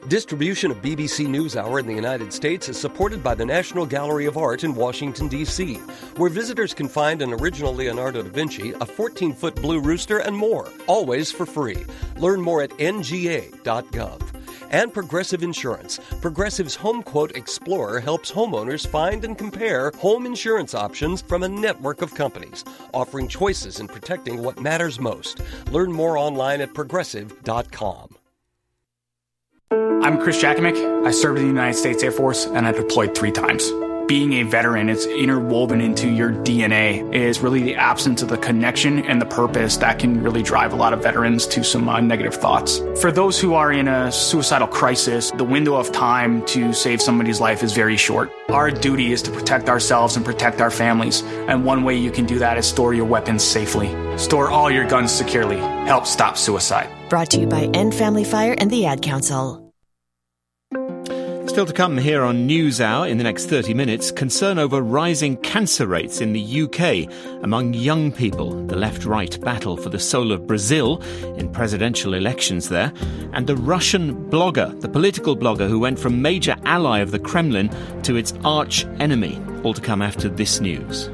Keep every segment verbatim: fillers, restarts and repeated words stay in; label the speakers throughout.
Speaker 1: Distribution of B B C NewsHour in the United States is supported by the National Gallery of Art in Washington, D C, where visitors can find an original Leonardo da Vinci, a fourteen-foot blue rooster, and more, always for free. Learn more at N G A dot gov. And Progressive Insurance. Progressive's Home Quote Explorer helps homeowners find and compare home insurance options from a network of companies, offering choices in protecting what matters most. Learn more online at progressive dot com.
Speaker 2: I'm Chris Jakomick. I served in the United States Air Force, and I deployed three times. Being a veteran, it's interwoven into your D N A. It is really the absence of the connection and the purpose that can really drive a lot of veterans to some uh, negative thoughts. For those who are in a suicidal crisis, the window of time to save somebody's life is very short. Our duty is to protect ourselves and protect our families, and one way you can do that is store your weapons safely. Store all your guns securely. Help stop suicide.
Speaker 3: Brought to you by End Family Fire and the Ad Council.
Speaker 4: Still to come here on NewsHour in the next thirty minutes, concern over rising cancer rates in the U K among young people, the left-right battle for the soul of Brazil in presidential elections there, and the Russian blogger, the political blogger who went from major ally of the Kremlin to its arch enemy. All to come after this news.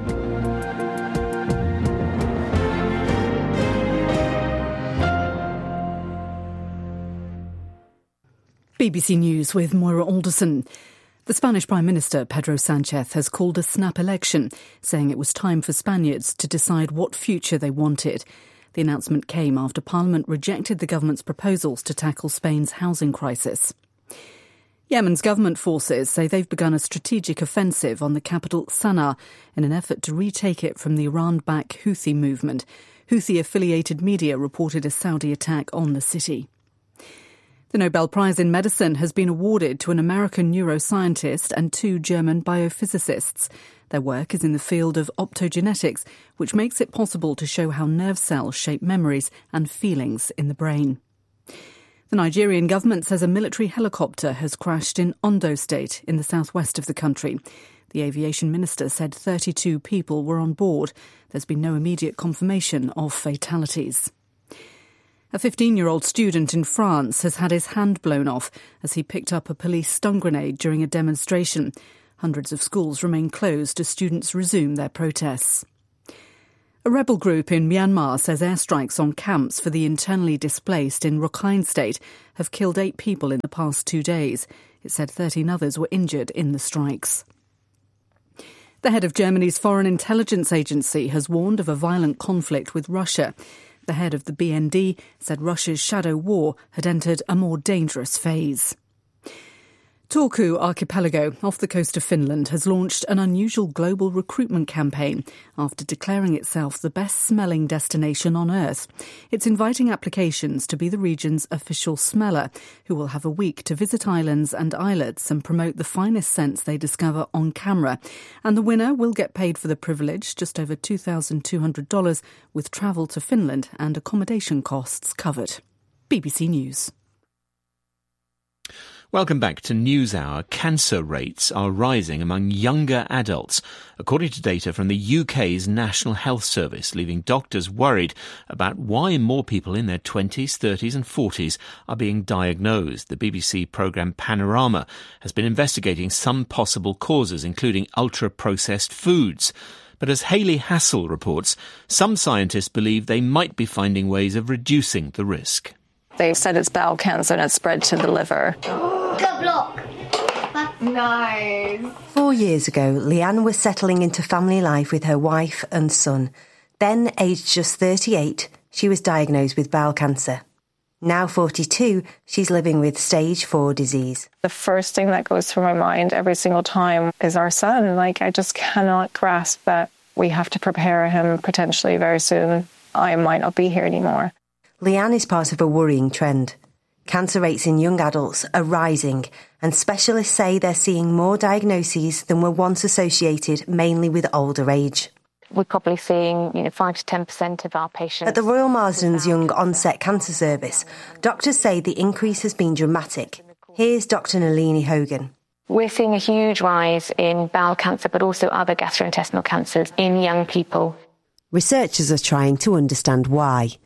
Speaker 5: B B C News with Moira Alderson. The Spanish Prime Minister, Pedro Sánchez, has called a snap election, saying it was time for Spaniards to decide what future they wanted. The announcement came after Parliament rejected the government's proposals to tackle Spain's housing crisis. Yemen's government forces say they've begun a strategic offensive on the capital Sana'a in an effort to retake it from the Iran-backed Houthi movement. Houthi-affiliated media reported a Saudi attack on the city. The Nobel Prize in Medicine has been awarded to an American neuroscientist and two German biophysicists. Their work is in the field of optogenetics, which makes it possible to show how nerve cells shape memories and feelings in the brain. The Nigerian government says a military helicopter has crashed in Ondo State in the southwest of the country. The aviation minister said thirty-two people were on board. There's been no immediate confirmation of fatalities. A fifteen-year-old student in France has had his hand blown off as he picked up a police stun grenade during a demonstration. Hundreds of schools remain closed as students resume their protests. A rebel group in Myanmar says airstrikes on camps for the internally displaced in Rakhine State have killed eight people in the past two days. It said thirteen others were injured in the strikes. The head of Germany's Foreign Intelligence Agency has warned of a violent conflict with Russia. The head of the B N D said Russia's shadow war had entered a more dangerous phase. Turku Archipelago, off the coast of Finland, has launched an unusual global recruitment campaign after declaring itself the best-smelling destination on Earth. It's inviting applications to be the region's official smeller, who will have a week to visit islands and islets and promote the finest scents they discover on camera. And the winner will get paid for the privilege, just over two thousand two hundred dollars, with travel to Finland and accommodation costs covered. B B C News.
Speaker 4: Welcome back to NewsHour. Cancer rates are rising among younger adults, according to data from the U K's National Health Service, leaving doctors worried about why more people in their twenties, thirties and forties are being diagnosed. The B B C programme Panorama has been investigating some possible causes, including ultra-processed foods. But as Hayley Hassel reports, some scientists believe they might be finding ways of reducing the risk.
Speaker 6: They've said it's bowel cancer and it's spread to the liver.
Speaker 7: Good block. Nice.
Speaker 8: Four years ago, Leanne was settling into family life with her wife and son. Then, aged just thirty-eight, she was diagnosed with bowel cancer. Now forty-two, she's living with stage four disease.
Speaker 6: The first thing that goes through my mind every single time is our son. Like, I just cannot grasp that we have to prepare him potentially very soon. I might not be here anymore.
Speaker 8: Leanne is part of a worrying trend. Cancer rates in young adults are rising, and specialists say they're seeing more diagnoses than were once associated mainly with older age.
Speaker 9: We're probably seeing, you know, five to ten percent of our patients.
Speaker 8: At the Royal Marsden's Young Onset Cancer Service, doctors say the increase has been dramatic. Here's Doctor Nalini Hogan.
Speaker 9: We're seeing a huge rise in bowel cancer, but also other gastrointestinal cancers in young people.
Speaker 8: Researchers are trying to understand why.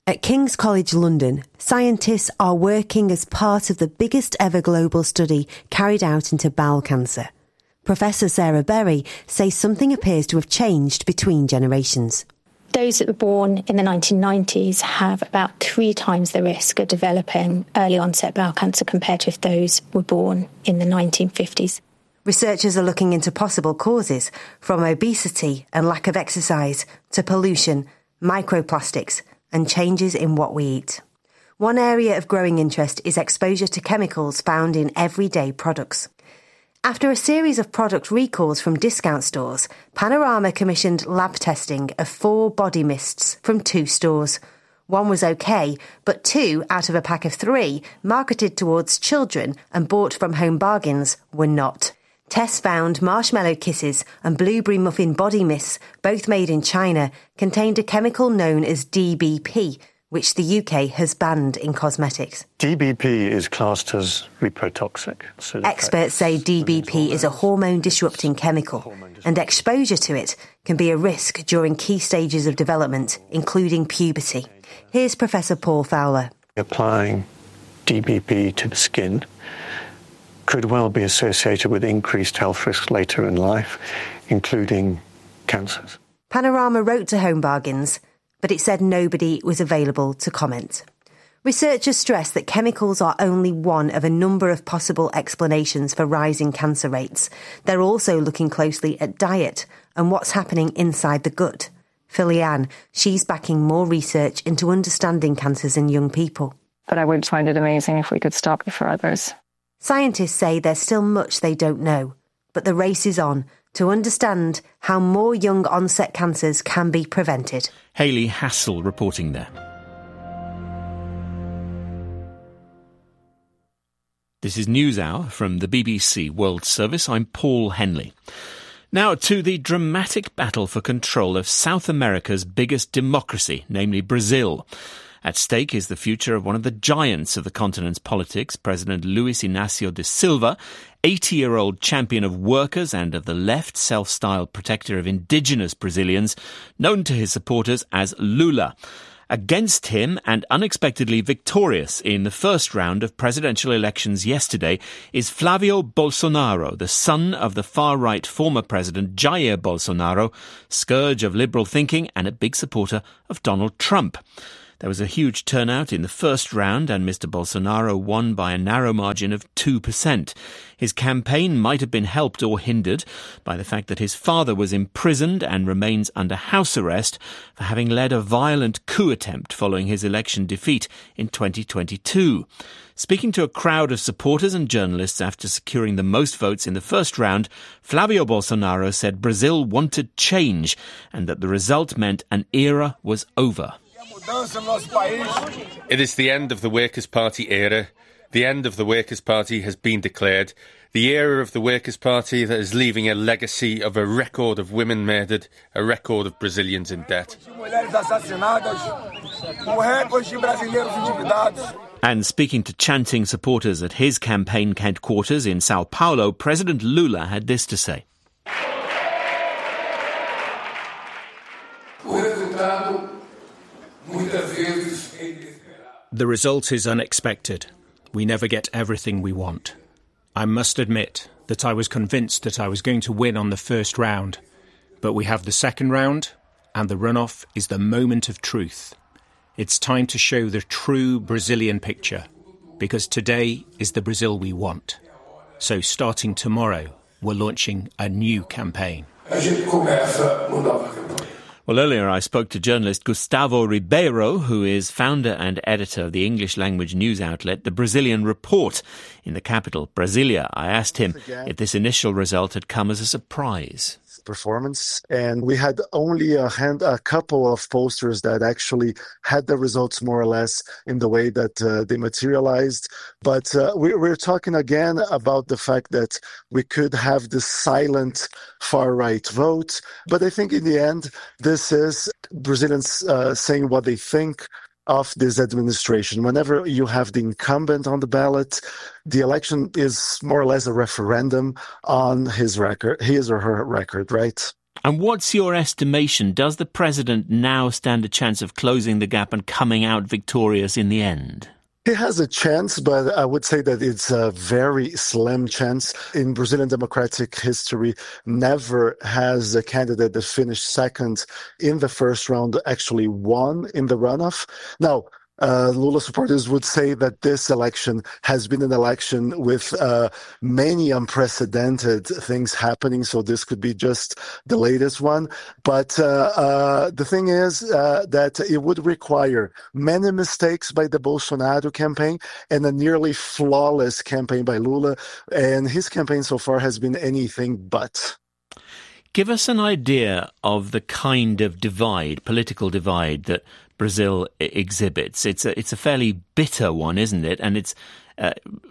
Speaker 8: At King's College London, scientists are working as part of the biggest ever global study carried out into bowel cancer. Professor Sarah Berry says something appears to have changed between generations.
Speaker 7: Those that were born in the nineteen nineties have about three times the risk of developing early onset bowel cancer compared to if those were born in the nineteen fifties.
Speaker 8: Researchers are looking into possible causes, from obesity and lack of exercise to pollution, microplastics, and changes in what we eat. One area of growing interest is exposure to chemicals found in everyday products. After a series of product recalls from discount stores, Panorama commissioned lab testing of four body mists from two stores. One was okay, but two out of a pack of three, marketed towards children and bought from Home Bargains, were not. Tests found Marshmallow Kisses and Blueberry Muffin body mists, both made in China, contained a chemical known as D B P, which the U K has banned in cosmetics.
Speaker 10: D B P is classed as reprotoxic. So
Speaker 8: experts say D B P is a hormone-disrupting chemical, and exposure to it can be a risk during key stages of development, including puberty. Here's Professor Paul Fowler.
Speaker 10: Applying D B P to the skin could well be associated with increased health risks later in life, including cancers.
Speaker 8: Panorama wrote to Home Bargains, but it said nobody was available to comment. Researchers stress that chemicals are only one of a number of possible explanations for rising cancer rates. They're also looking closely at diet and what's happening inside the gut. For Leanne, she's backing more research into understanding cancers in young people.
Speaker 6: But I would find it amazing if we could stop it for others.
Speaker 8: Scientists say there's still much they don't know, but the race is on to understand how more young onset cancers can be prevented.
Speaker 4: Hayley Hassel reporting there. This is NewsHour from the B B C World Service. I'm Paul Henley. Now to the dramatic battle for control of South America's biggest democracy, namely Brazil. At stake is the future of one of the giants of the continent's politics, President Luiz Inácio da Silva, eighty-year-old champion of workers and of the left, self-styled protector of indigenous Brazilians, known to his supporters as Lula. Against him, and unexpectedly victorious in the first round of presidential elections yesterday, is Flavio Bolsonaro, the son of the far-right former president Jair Bolsonaro, scourge of liberal thinking and a big supporter of Donald Trump. There was a huge turnout in the first round and Mister Bolsonaro won by a narrow margin of two percent. His campaign might have been helped or hindered by the fact that his father was imprisoned and remains under house arrest for having led a violent coup attempt following his election defeat in twenty twenty-two. Speaking to a crowd of supporters and journalists after securing the most votes in the first round, Flavio Bolsonaro said Brazil wanted change and that the result meant an era was over.
Speaker 11: It is the end of the Workers' Party era. The end of the Workers' Party has been declared. The era of the Workers' Party that is leaving a legacy of a record of women murdered, a record of Brazilians in debt.
Speaker 4: And speaking to chanting supporters at his campaign headquarters in Sao Paulo, President Lula had this to say.
Speaker 12: The result is unexpected. We never get everything we want. I must admit that I was convinced that I was going to win on the first round, but we have the second round, and the runoff is the moment of truth. It's time to show the true Brazilian picture, because today is the Brazil we want. So starting tomorrow, we're launching a new campaign.
Speaker 4: Well, earlier I spoke to journalist Gustavo Ribeiro, who is founder and editor of the English-language news outlet The Brazilian Report in the capital, Brasilia. I asked him if this initial result had come as a surprise.
Speaker 13: Performance, and we had only a hand a couple of posters that actually had the results more or less in the way that uh, they materialized, but uh, we, we're talking again about the fact that we could have this silent far-right vote, but I think in the end this is Brazilians uh, saying what they think of this administration. Whenever you have the incumbent on the ballot, the election is more or less a referendum on his record, his or her record, right?
Speaker 4: And what's your estimation? Does the president now stand a chance of closing the gap and coming out victorious in the end?
Speaker 13: He has a chance, but I would say that it's a very slim chance. In Brazilian democratic history, never has a candidate that finished second in the first round actually won in the runoff. Now, Uh, Lula supporters would say that this election has been an election with uh, many unprecedented things happening, so this could be just the latest one. But uh, uh, the thing is uh, that it would require many mistakes by the Bolsonaro campaign and a nearly flawless campaign by Lula, and his campaign so far has been anything but.
Speaker 4: Give us an idea of the kind of divide, political divide, that Brazil exhibits. It's a, it's a fairly bitter one, isn't it? And it's uh,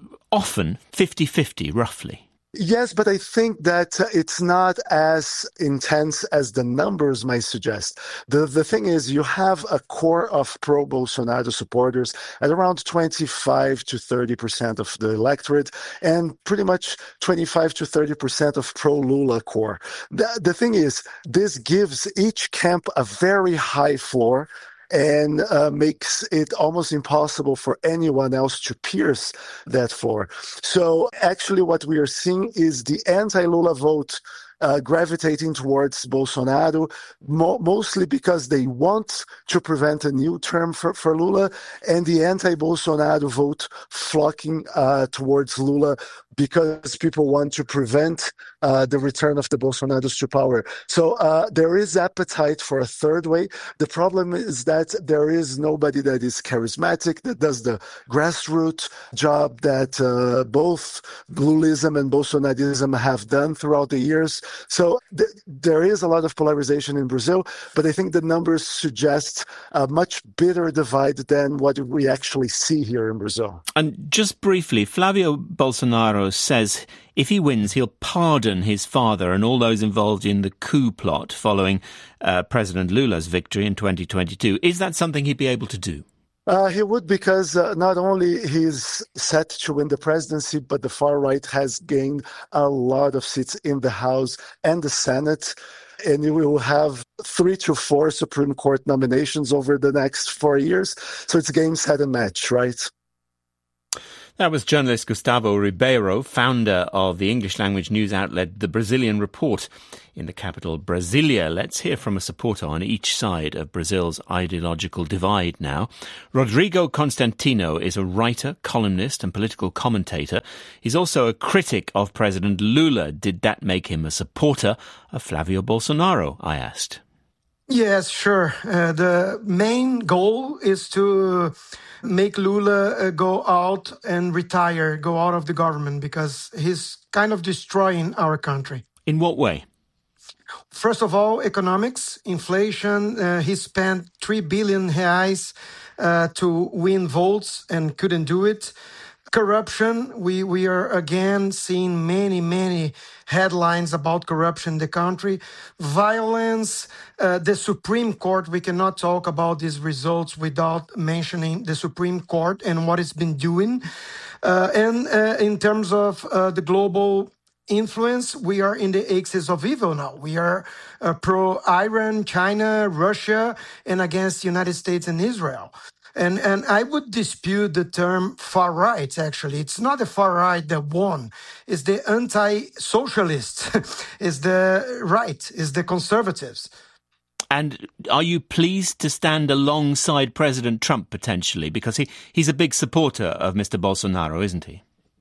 Speaker 4: often fifty-fifty, roughly.
Speaker 13: Yes, but I think that it's not as intense as the numbers might suggest. The the thing is, you have a core of pro-Bolsonaro supporters at around twenty-five to thirty percent of the electorate, and pretty much twenty-five to thirty percent of pro-Lula core. The, the thing is, this gives each camp a very high floor, and uh, makes it almost impossible for anyone else to pierce that floor. So actually what we are seeing is the anti-Lula vote uh, gravitating towards Bolsonaro, mo- mostly because they want to prevent a new term for, for Lula, and the anti-Bolsonaro vote flocking uh, towards Lula because people want to prevent uh, the return of the Bolsonaros to power. So uh, there is appetite for a third way. The problem is that there is nobody that is charismatic, that does the grassroots job that uh, both Lulism and Bolsonarism have done throughout the years. So th- there is a lot of polarization in Brazil, but I think the numbers suggest a much bitter divide than what we actually see here in Brazil.
Speaker 4: And just briefly, Flavio Bolsonaro says if he wins, he'll pardon his father and all those involved in the coup plot following uh, President Lula's victory in twenty twenty-two. Is that something he'd be able to do?
Speaker 13: Uh, he would, because uh, not only he's set to win the presidency, but the far right has gained a lot of seats in the House and the Senate. And we will have three to four Supreme Court nominations over the next four years. So it's game, set, and match, right?
Speaker 4: That was journalist Gustavo Ribeiro, founder of the English-language news outlet The Brazilian Report. In the capital, Brasilia, let's hear from a supporter on each side of Brazil's ideological divide now. Rodrigo Constantino is a writer, columnist and political commentator. He's also a critic of President Lula. Did that make him a supporter of Flavio Bolsonaro, I asked.
Speaker 14: Yes, sure. Uh, the main goal is to make Lula uh, go out and retire, go out of the government, because he's kind of destroying our country.
Speaker 4: In what way?
Speaker 14: First of all, economics, inflation. Uh, he spent three billion reais uh, to win votes and couldn't do it. Corruption, we, we are again seeing many, many headlines about corruption in the country. Violence, uh, the Supreme Court, we cannot talk about these results without mentioning the Supreme Court and what it's been doing. Uh, and uh, in terms of uh, the global influence, we are in the axis of evil now. We are uh, pro-Iran, China, Russia, and against the United States and Israel. And and I would dispute the term far right, actually. It's not the far right that won. It's the anti-socialists. It's the right. It's the conservatives.
Speaker 4: And are you pleased to stand alongside President Trump, potentially? Because he, he's a big supporter of Mister Bolsonaro, isn't he?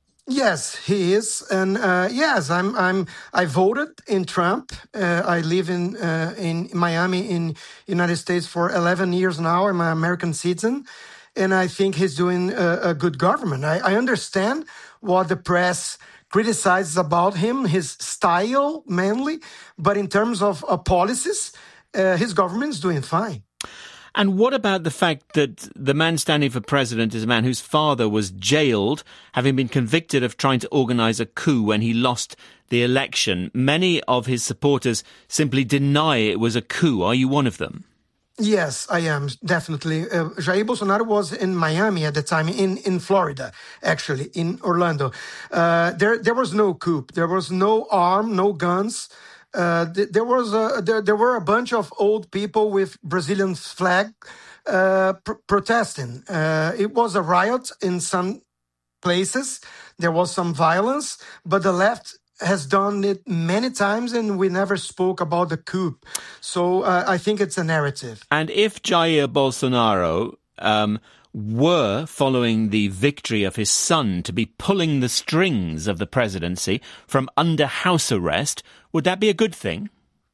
Speaker 14: Yes, he is, and uh, yes, I'm. I'm. I voted in Trump. Uh, I live in uh, in Miami, in United States, for eleven years now. I'm an American citizen, and I think he's doing a, a good government. I, I understand what the press criticizes about him, his style mainly, but in terms of uh, policies, uh, his government is doing fine.
Speaker 4: And what about the fact that the man standing for president is a man whose father was jailed, having been convicted of trying to organise a coup when he lost the election? Many of his supporters simply deny it was a coup. Are you one of them?
Speaker 14: Yes, I am, definitely. Uh, Jair Bolsonaro was in Miami at the time, in, in Florida, actually, in Orlando. Uh, there, there was no coup. There was no arm, no guns. Uh, th- there was a, there, there were a bunch of old people with Brazilian flag uh, pr- protesting. Uh, it was a riot in some places. There was some violence, but the left has done it many times, and we never spoke about the coup. So uh, I think it's a narrative.
Speaker 4: And if Jair Bolsonaro um, were, following the victory of his son, to be pulling the strings of the presidency from under house arrest, would that be a good thing?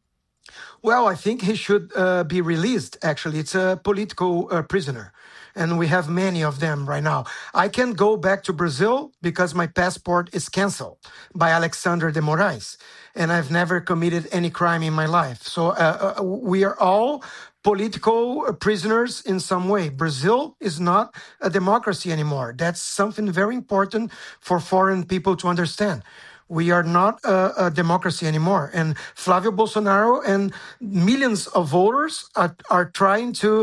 Speaker 14: Well, I think he should uh, be released, actually. It's a political uh, prisoner, and we have many of them right now. I can go back to Brazil because my passport is canceled by Alexandre de Moraes, and I've never committed any crime in my life. So uh, uh, we are all political prisoners in some way. Brazil is not a democracy anymore. That's something very important for foreign people to understand. We are not a, a democracy anymore. And Flávio Bolsonaro and millions of voters are, are trying to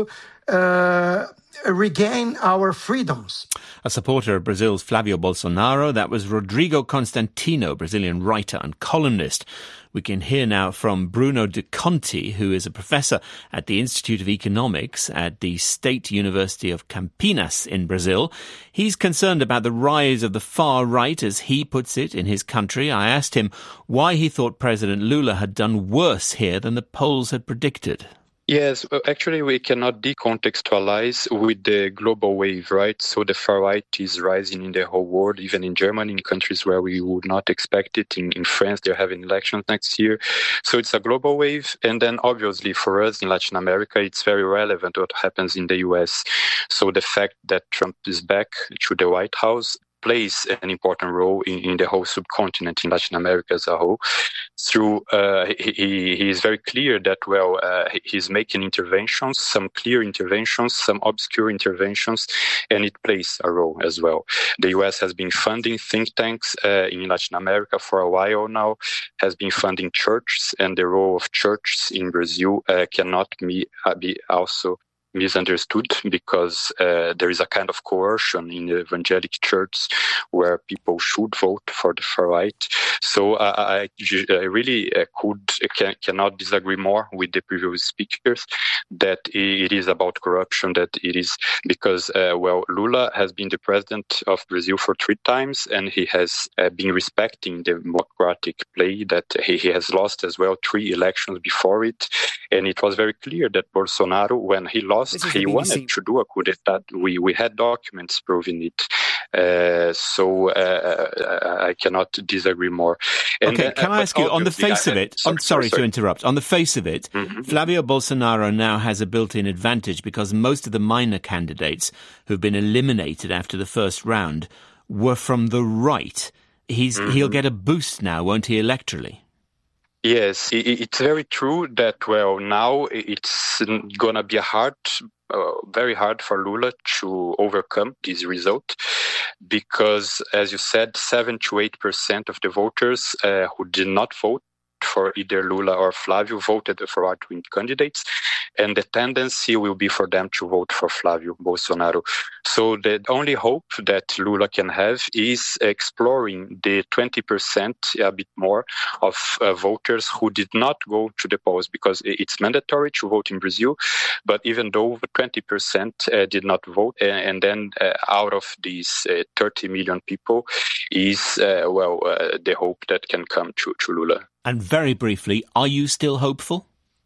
Speaker 14: uh, regain our freedoms.
Speaker 4: A supporter of Brazil's Flávio Bolsonaro, that was Rodrigo Constantino, Brazilian writer and columnist. We can hear now from Bruno De Conti, who is a professor at the Institute of Economics at the State University of Campinas in Brazil. He's concerned about the rise of the far right, as he puts it, in his country. I asked him why he thought President Lula had done worse here than the polls had predicted.
Speaker 15: Yes, actually we cannot decontextualize with the global wave, right? So the far right is rising in the whole world, even in Germany, in countries where we would not expect it. In, in France, they're having elections next year. So it's a global wave. And then obviously for us in Latin America, it's very relevant what happens in the U S. So the fact that Trump is back to the White House plays an important role in, in the whole subcontinent, in Latin America as a whole. Through, uh, he, he is very clear that, well, uh, he's making interventions, some clear interventions, some obscure interventions, and it plays a role as well. The U S has been funding think tanks uh, in Latin America for a while now, has been funding churches, and the role of churches in Brazil uh, cannot be, uh, be also misunderstood, because uh, there is a kind of coercion in the evangelic church where people should vote for the far right. So uh, I, I really uh, could can, cannot disagree more with the previous speakers that it is about corruption, that it is because, uh, well, Lula has been the president of Brazil for three times, and he has uh, been respecting the democratic play, that he, he has lost as well three elections before it. And it was very clear that Bolsonaro, when he lost, he wanted to do a coup d'etat. We, we had documents proving it. Uh, so uh, I cannot disagree more. And
Speaker 4: okay,
Speaker 15: then,
Speaker 4: can I ask you, on the face of it,
Speaker 15: sorry,
Speaker 4: I'm sorry,
Speaker 15: sorry
Speaker 4: to interrupt, on the face of it, mm-hmm. Flávio Bolsonaro now has a built-in advantage because most of the minor candidates who've been eliminated after the first round were from the right. He's mm-hmm. He'll get a boost now, won't he, electorally?
Speaker 15: Yes, it's very true that, well, now it's going to be hard, uh, very hard for Lula to overcome this result, because, as you said, seven to eight percent of the voters uh, who did not vote for either Lula or Flávio voted for right-wing candidates, and the tendency will be for them to vote for Flávio Bolsonaro. So the only hope that Lula can have is exploring the twenty percent, a bit more, of uh, voters who did not go to the polls, because it's mandatory to vote in Brazil, but even though twenty percent uh, did not vote, uh, and then uh, out of these uh, thirty million people is, uh, well, uh, the hope that can come to, to Lula.
Speaker 4: And very briefly, are you still hopeful?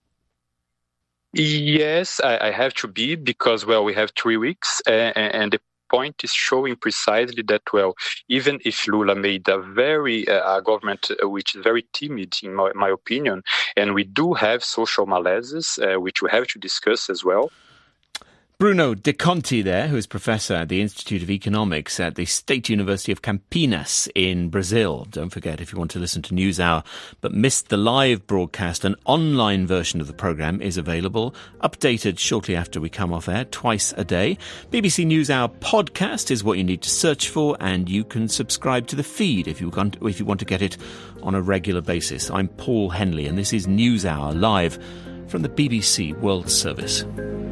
Speaker 15: Yes, I, I have to be, because, well, we have three weeks uh, and the point is showing precisely that, well, even if Lula made a very uh, a government uh, which is very timid, in my, my opinion, and we do have social malaises, uh, which we have to discuss as well.
Speaker 4: Bruno De Conti there, who is professor at the Institute of Economics at the State University of Campinas in Brazil. Don't forget, if you want to listen to NewsHour but missed the live broadcast, an online version of the programme is available, updated shortly after we come off air, twice a day. B B C NewsHour podcast is what you need to search for, and you can subscribe to the feed if you want, if you want to get it on a regular basis. I'm Paul Henley, and this is NewsHour live from the B B C World Service.